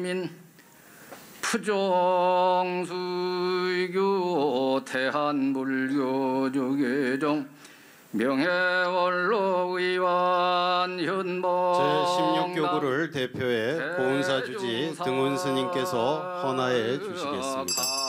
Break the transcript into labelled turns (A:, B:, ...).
A: 대한민 푸종수교 대한불교조계종 명예원로의원 현봉
B: 제16교구를 대표해 고은사주지 등훈스님께서 헌화해 주시겠습니다.